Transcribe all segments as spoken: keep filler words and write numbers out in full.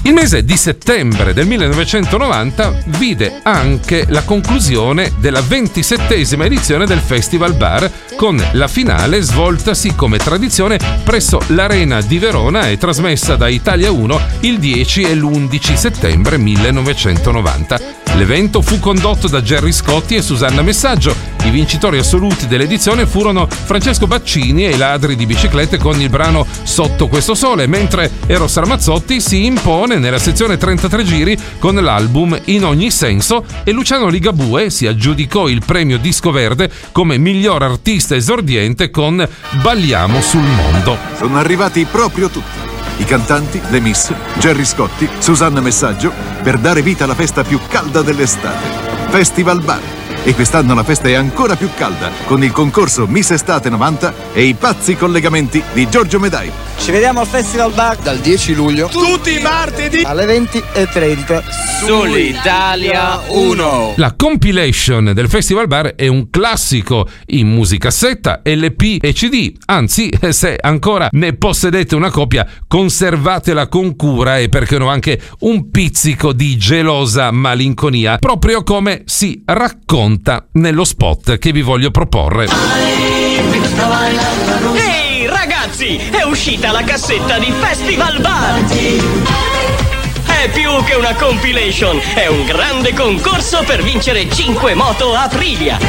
Il mese di settembre del millenovecentonovanta vide anche la conclusione della ventisettesima edizione del Festival Bar, con la finale svoltasi come tradizione presso l'Arena di Verona e trasmessa da Italia uno il dieci e l'undici settembre millenovecentonovanta. L'evento fu condotto da Gerry Scotti e Susanna Messaggio. I vincitori assoluti dell'edizione furono Francesco Baccini e i Ladri di Biciclette con il brano Sotto questo sole, mentre Eros Ramazzotti si impone nella sezione trentatré giri con l'album In ogni senso e Luciano Ligabue si aggiudicò il premio Disco Verde come miglior artista esordiente con Balliamo sul mondo. Sono arrivati proprio tutti. I cantanti, le miss, Gerry Scotti, Susanna Messaggio, per dare vita alla festa più calda dell'estate. Festival Bar. E quest'anno la festa è ancora più calda con il concorso Miss Estate novanta e i pazzi collegamenti di Giorgio Medai. Ci vediamo al Festival Bar dal dieci luglio, tutti i martedì alle venti e trenta su Italia uno. La compilation del Festival Bar è un classico in musicassetta, L P e C D. Anzi, se ancora ne possedete una copia, conservatela con cura e perché no anche un pizzico di gelosa malinconia, proprio come si racconta nello spot che vi voglio proporre. Ehi ragazzi, è uscita la cassetta di Festival Bar! È più che una compilation, è un grande concorso per vincere cinque moto Aprilia.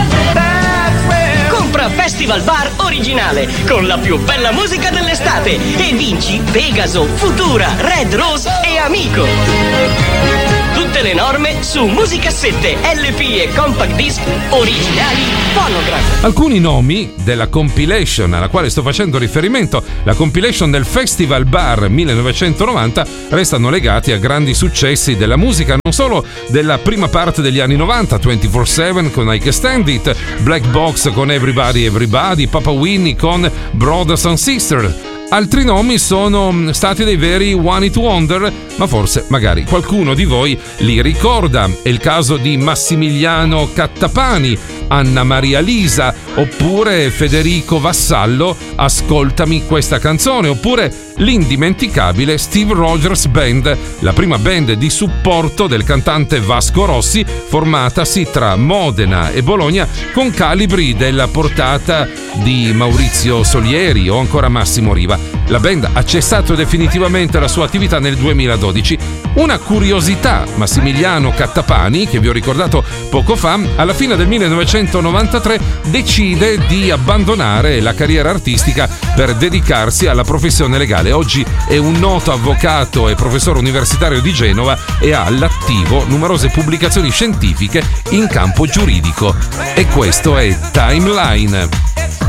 Compra Festival Bar originale con la più bella musica dell'estate e vinci Pegaso, Futura, Red Rose e Amico. Tutte le norme su musicassette, L P e compact disc originali Phonogram. Alcuni nomi della compilation alla quale sto facendo riferimento, la compilation del Festival Bar millenovecentonovanta, restano legati a grandi successi della musica, non solo della prima parte degli anni novanta, ventiquattro sette con I Can Stand It, Black Box con Everybody Everybody, Papa Winnie con Brothers and Sisters. Altri nomi sono stati dei veri one hit wonder, ma forse magari qualcuno di voi li ricorda. È il caso di Massimiliano Cattapani, Anna Maria Lisa, oppure Federico Vassallo, Ascoltami questa canzone, oppure l'indimenticabile Steve Rogers Band, la prima band di supporto del cantante Vasco Rossi, formatasi tra Modena e Bologna con calibri della portata di Maurizio Solieri o ancora Massimo Riva. La band ha cessato definitivamente la sua attività nel duemiladodici. Una curiosità: Massimiliano Cattapani, che vi ho ricordato poco fa, alla fine del millenovecentonovantatré decide di abbandonare la carriera artistica per dedicarsi alla professione legale. Oggi è un noto avvocato e professore universitario di Genova e ha all'attivo numerose pubblicazioni scientifiche in campo giuridico. E questo è Timeline.